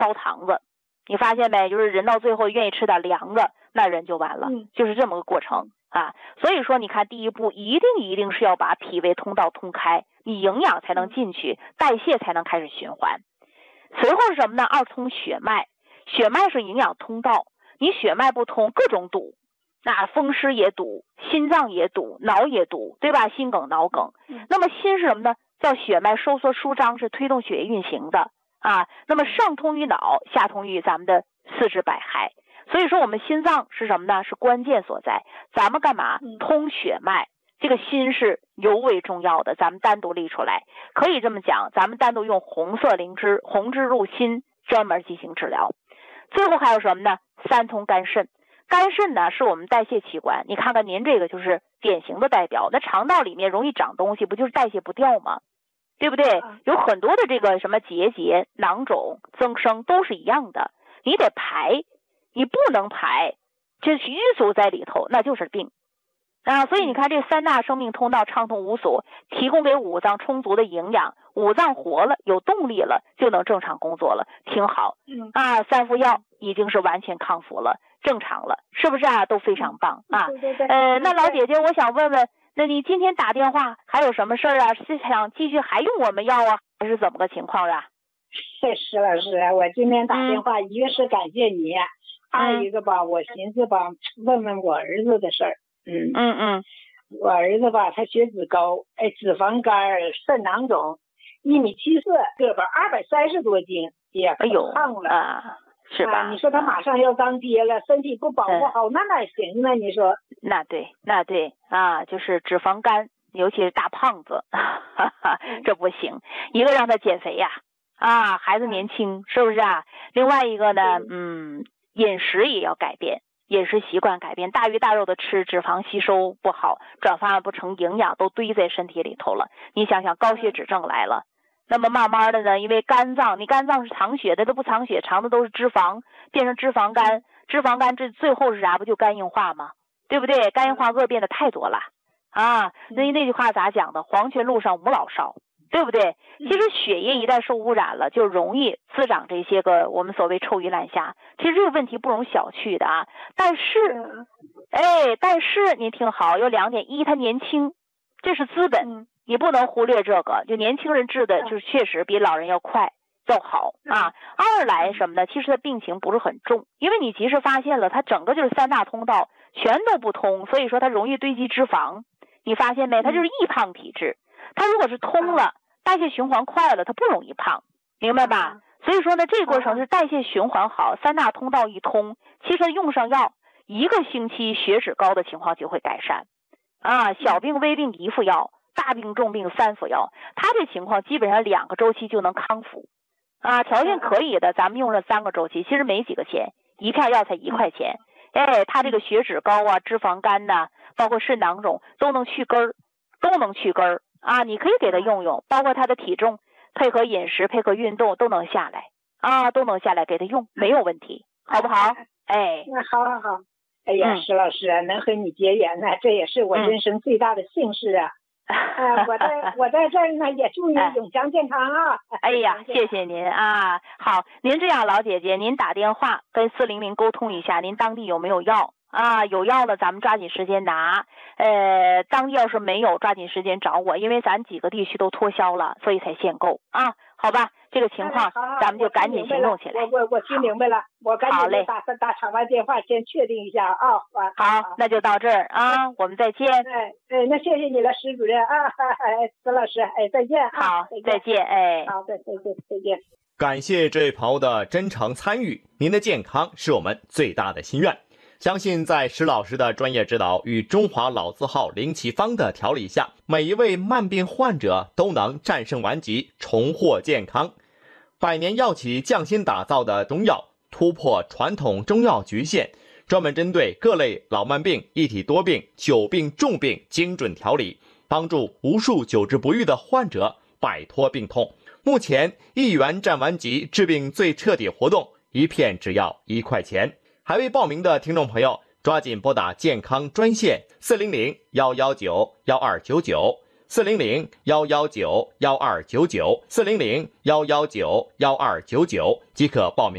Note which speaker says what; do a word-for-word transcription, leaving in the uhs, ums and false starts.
Speaker 1: 高糖子，你发现没？就是人到最后愿意吃点凉的，那人就完了，
Speaker 2: 嗯、
Speaker 1: 就是这么个过程啊。所以说，你看第一步一定一定是要把脾胃通道通开，你营养才能进去，代谢才能开始循环。随后是什么呢？二通血脉，血脉是营养通道，你血脉不通，各种堵。那风湿也堵，心脏也堵，脑也堵，对吧？心梗、脑梗。那么心是什么呢？叫血脉收缩舒张，是推动血液运行的啊。那么上通于脑，下通于咱们的四肢百骸。所以说我们心脏是什么呢？是关键所在。咱们干嘛？通血脉，这个心是尤为重要的。咱们单独立出来，可以这么讲，咱们单独用红色灵芝，红芝入心，专门进行治疗。最后还有什么呢？三通肝肾。肝肾呢是我们代谢器官，你看看您这个就是典型的代表。那肠道里面容易长东西，不就是代谢不掉吗？对不对？有很多的这个什么结节、囊肿、增生都是一样的，你得排，你不能排，这是淤阻在里头，那就是病啊。所以你看这三大生命通道畅通无阻，提供给五脏充足的营养，五脏活了，有动力了，就能正常工作了，挺好啊。三副药已经是完全康复了。正常了，是不是啊？都非常棒啊！
Speaker 2: 对对对。
Speaker 1: 呃，那老姐姐，我想问问，那你今天打电话还有什么事儿啊？是想继续还用我们药啊，还是怎么个情况啊？
Speaker 2: 是石老师，我今天打电话，嗯、一个是感谢你，二、嗯、一个吧，我寻思吧，问问我儿子的事儿。嗯
Speaker 1: 嗯嗯，
Speaker 2: 我儿子吧，他血脂高，哎，脂肪肝、肾囊肿，一米七四，个把二百三十多斤，也可胖了。
Speaker 1: 哎啊是吧、
Speaker 2: 啊？你说他马上要当爹了，身体不保护好，嗯、那哪行呢？你说？
Speaker 1: 那对，那对啊，就是脂肪肝，尤其是大胖子，哈哈，这不行。一个让他减肥呀，啊，孩子年轻，是不是啊？另外一个呢，嗯，饮食也要改变，饮食习惯改变，大鱼大肉的吃，脂肪吸收不好，转化不成营养，都堆在身体里头了。你想想，高血脂症来了。那么慢慢的呢，因为肝脏，你肝脏是藏血的，它不藏血，藏的都是脂肪，变成脂肪肝，脂肪肝这最后是啥？不就肝硬化吗？对不对？肝硬化恶变的太多了啊！那那句话咋讲的？黄泉路上无老少，对不对？其实血液一旦受污染了，就容易滋长这些个我们所谓臭鱼烂虾。其实这个问题不容小觑的啊。但是，哎，但是您听好，有两点：一，他年轻，这是资本。你不能忽略这个，就年轻人治的就是确实比老人要快要好啊。二来什么呢？其实他病情不是很重，因为你及时发现了，他整个就是三大通道全都不通，所以说他容易堆积脂肪。你发现没？他就是易胖体质。他如果是通了，代谢循环快了，他不容易胖，明白吧？所以说呢，这个过程是代谢循环好，三大通道一通，其实用上药一个星期，血脂高的情况就会改善啊。小病微病一副药。大病重病三副药，他这情况基本上两个周期就能康复啊，条件可以的，咱们用了三个周期，其实没几个钱，一片药才一块钱。哎，他这个血脂高啊，脂肪肝呐、啊，包括肾囊肿都能去根儿，都能去根儿啊，你可以给他用用，包括他的体重配合饮食配合运动都能下来啊，都能下来给他用，没有问题，好不好？哎，
Speaker 2: 那好好好，哎呀，石、嗯、老师啊，能和你结缘呢，这也是我人生最大的幸事啊。呃，我在我在这儿呢，也祝你永强健康啊！
Speaker 1: 哎呀，谢谢您啊！好，您这样，老姐姐，您打电话跟四零零沟通一下，您当地有没有药啊？有药了，咱们抓紧时间拿。呃，当地要是没有，抓紧时间找我，因为咱几个地区都脱销了，所以才限购啊。好吧，这个情况咱们就赶紧行动起来。
Speaker 2: 我我我听明白了，我赶紧打打场外电话，先确定一下啊。
Speaker 1: 好，那就到这儿啊，我们再见。
Speaker 2: 哎哎，那谢谢你了，石主任啊，哎，石老师，哎，再见。
Speaker 1: 好，再见，哎，
Speaker 2: 好，再再见，再见。
Speaker 3: 感谢这位朋友的真诚参与，您的健康是我们最大的心愿。相信在石老师的专业指导与中华老字号灵奇方的调理下，每一位慢病患者都能战胜顽疾，重获健康。百年药企匠心打造的中药，突破传统中药局限，专门针对各类老慢病、一体多病、久病重病精准调理，帮助无数久治不愈的患者摆脱病痛。目前一元战顽疾治病最彻底活动，一片只要一块钱。还未报名的听众朋友，抓紧拨打健康专线四零零幺幺九幺二九九四零零幺幺九幺二九九四零零幺幺九幺二九九即可报名。